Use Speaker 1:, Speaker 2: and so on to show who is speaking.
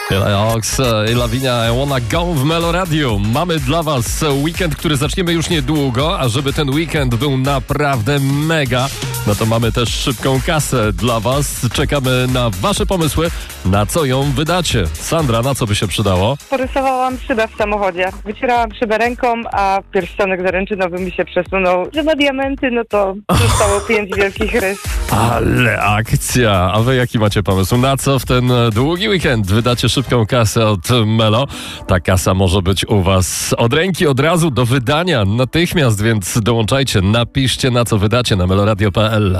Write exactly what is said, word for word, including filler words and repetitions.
Speaker 1: Ox i Lavinia I Wanna Go w Melo Radio. Mamy dla was weekend, który zaczniemy już niedługo, a żeby ten weekend był naprawdę mega, no to mamy też szybką kasę dla was. Czekamy na wasze pomysły, na co ją wydacie. Sandra, na co by się przydało?
Speaker 2: Porysowałam szybę w samochodzie. Wycierałam szybę ręką, a pierścionek zaręczynowy mi się przesunął. Że na diamenty, no to zostało pięć wielkich rys.
Speaker 1: Ale akcja! A wy jaki macie pomysł? Na co w ten długi weekend wydacie szybką kasę od Melo? Ta kasa może być u was od ręki, od razu do wydania natychmiast, więc dołączajcie, napiszcie na co wydacie na meloradio kropka p l.